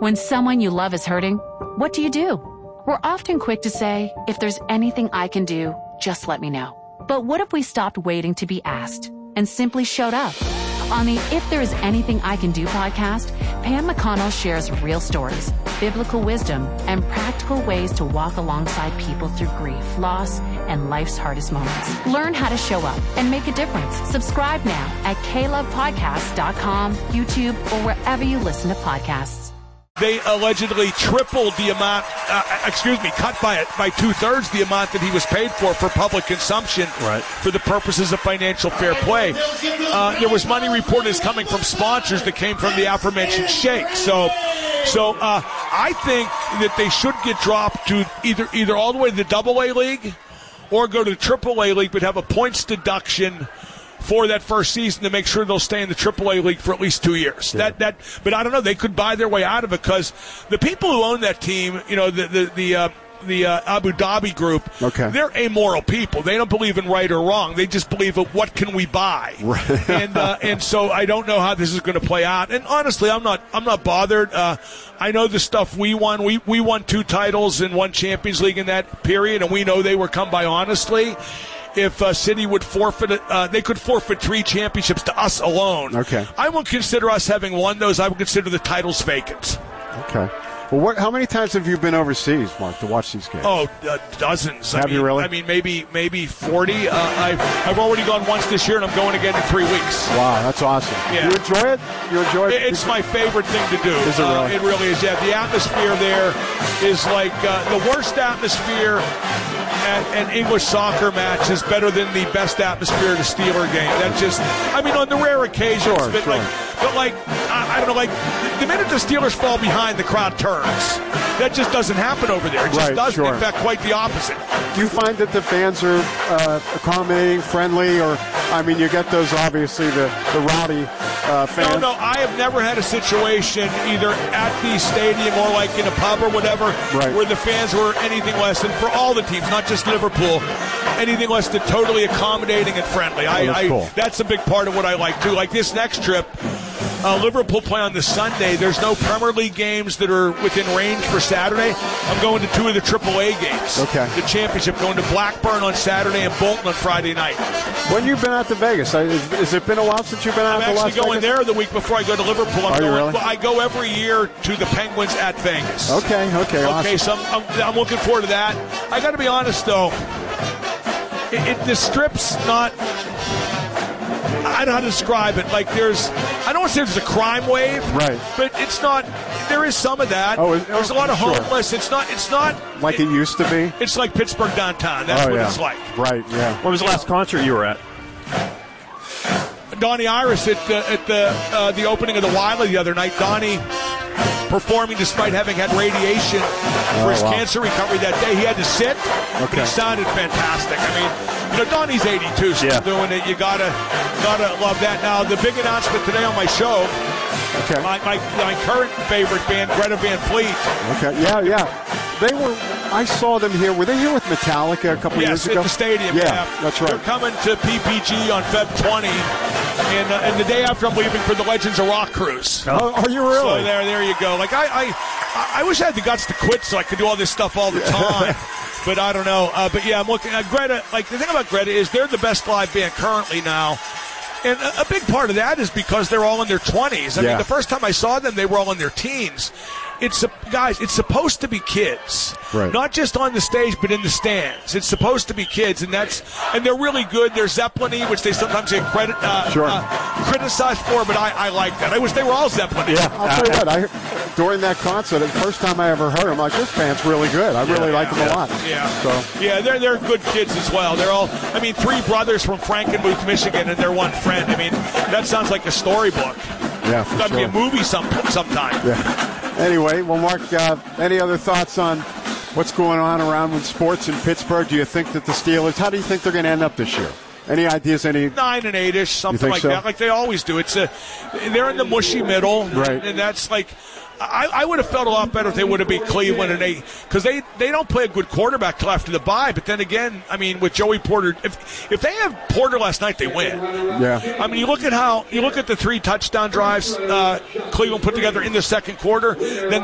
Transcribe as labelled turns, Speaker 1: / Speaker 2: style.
Speaker 1: When someone you love is hurting, what do? We're often quick to say, if there's anything I can do, just let me know. But what if we stopped waiting to be asked and simply showed up? On the If There Is Anything I Can Do podcast, Pam McConnell shares real stories, biblical wisdom, and practical ways to walk alongside people through grief, loss, and life's hardest moments. Learn how to show up and make a difference. Subscribe now at KLovePodcasts.com, YouTube, or wherever you listen to podcasts.
Speaker 2: They allegedly tripled the amount, cut by two-thirds the amount that he was paid for public consumption for the purposes of financial fair play. There was money reported as coming from sponsors that came from the aforementioned sheikh. So I think that they should get dropped to either all the way to the AA league or go to the AAA league, but have a points deduction for that first season to make sure they'll stay in the AAA league for at least 2 years.
Speaker 3: Yeah.
Speaker 2: But I don't know. They could buy their way out of it because the people who own that team, the Abu Dhabi group, they're amoral people. They don't believe in right or wrong. They just believe in what can we buy.
Speaker 3: Right.
Speaker 2: And so I don't know how this is going to play out. And honestly, I'm not bothered. I know the stuff we won. We won 2 titles and 1 Champions League in that period, and we know they were come by honestly. If City would forfeit it, they could forfeit 3 championships to us alone.
Speaker 3: Okay.
Speaker 2: I won't consider us having won those. I would consider the titles vacant.
Speaker 3: Okay. Well, how many times have you been overseas, Mark, to watch these games?
Speaker 2: Oh, dozens.
Speaker 3: Have you really?
Speaker 2: I mean, maybe 40. I've already gone once this year, and I'm going again in 3 weeks.
Speaker 3: Wow, that's awesome.
Speaker 2: Yeah.
Speaker 3: You enjoy it?
Speaker 2: It's my favorite thing to do.
Speaker 3: Is it really?
Speaker 2: It really is. Yeah, the atmosphere there is like the worst atmosphere at an English soccer match is better than the best atmosphere at a Steeler game. That just, on the rare occasions,
Speaker 3: Sure.
Speaker 2: I don't know, like the minute the Steelers fall behind, the crowd turns. That just doesn't happen over there. It just doesn't.
Speaker 3: Sure.
Speaker 2: In fact, quite the opposite.
Speaker 3: Do you find that the fans are accommodating, friendly, or, you get those, obviously, the rowdy fans?
Speaker 2: No, I have never had a situation either at the stadium or like in a pub or whatever where the fans were anything less than, for all the teams, not just Liverpool, anything less than totally accommodating and friendly.
Speaker 3: Cool.
Speaker 2: That's a big part of what I like, too. Like this next trip, Liverpool play on the Sunday. There's no Premier League games that are within range for Saturday. I'm going to 2 of the AAA games.
Speaker 3: Okay.
Speaker 2: The championship, going to Blackburn on Saturday and Bolton on Friday night.
Speaker 3: When you've been out to Vegas? Has it been a while since you've been out to Las Vegas?
Speaker 2: I'm actually going there the week before I go to Liverpool.
Speaker 3: Are you really?
Speaker 2: I go every year to the Penguins at Vegas.
Speaker 3: Okay, awesome.
Speaker 2: So I'm looking forward to that. I got to be honest, though. The strip's not... I don't know how to describe it. Like I don't want to say there's a crime wave, but it's not. There is some of that. There's a lot of homeless. It's not
Speaker 3: like it used to be.
Speaker 2: It's like Pittsburgh downtown. That's what it's like.
Speaker 3: Right. Yeah.
Speaker 4: When was the last concert you were at?
Speaker 2: Donnie Iris at the opening of the Wiley the other night. Donnie performing despite having had radiation for his cancer recovery that day. He had to sit, but he sounded fantastic. Donnie's 82, still doing it. You gotta love that. Now, the big announcement today on my show, my current favorite band, Greta Van Fleet.
Speaker 3: Okay, yeah. I saw them here. Were they here with Metallica a couple years ago?
Speaker 2: Yes, at the stadium.
Speaker 3: Yeah, that's right.
Speaker 2: They're coming to PPG on Feb 20, and the day after I'm leaving for the Legends of Rock cruise.
Speaker 3: Oh, are you really?
Speaker 2: So there you go. Like I wish I had the guts to quit so I could do all this stuff all the time. But I don't know. But yeah, I'm looking at Greta. Like the thing about Greta is they're the best live band currently now. And a big part of that is because they're all in their 20s. I mean, the first time I saw them, they were all in their teens. Guys, it's supposed to be kids.
Speaker 3: Right.
Speaker 2: Not just on the stage, but in the stands. It's supposed to be kids, and they're really good. They're Zeppelin-y, which they sometimes get criticized for, but I like that. I wish they were all Zeppelin-y.
Speaker 3: Yeah, I'll tell you what, during that concert, the first time I ever heard them, like, this band's really good. I really like them a lot.
Speaker 2: Yeah.
Speaker 3: So.
Speaker 2: Yeah, they're good kids as well. They're all, 3 brothers from Frankenmuth, Michigan, and their one friend. That sounds like a storybook.
Speaker 3: Yeah, for
Speaker 2: Got to be
Speaker 3: sure.
Speaker 2: a movie sometime.
Speaker 3: Yeah. Anyway, well, Mark, any other thoughts on what's going on around with sports in Pittsburgh? Do you think that the Steelers, how do you think they're going to end up this year? Any ideas?
Speaker 2: 9 and 8-ish, something like that, like they always do. They're in the mushy middle, and that's like. I would have felt a lot better if they would have beat Cleveland because they don't play a good quarterback till after the bye. But then again, with Joey Porter, if they have Porter last night, they win.
Speaker 3: Yeah.
Speaker 2: You look at the 3 touchdown drives Cleveland put together in the second quarter. Then